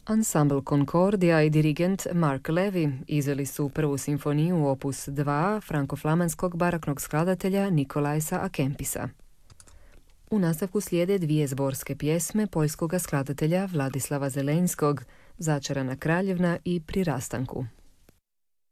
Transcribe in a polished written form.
Ansambl Concordia i dirigent Mark Levy izveli su prvu simfoniju opus 2 franko-flamanskog baraknog skladatelja Nikolajsa A Kempisa. U nastavku slijede dvije zborske pjesme poljskog skladatelja Vladislava Zelenskog, Začarana kraljevna i Pri rastanku.